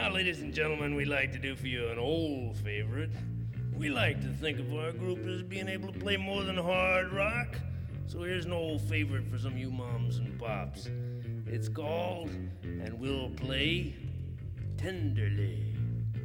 Now, ladies and gentlemen, we'd like to do for you an old favorite. We like to think of our group as being able to play more than hard rock. So here's an old favorite for some of you moms and pops. It's called And We'll Play Tenderly.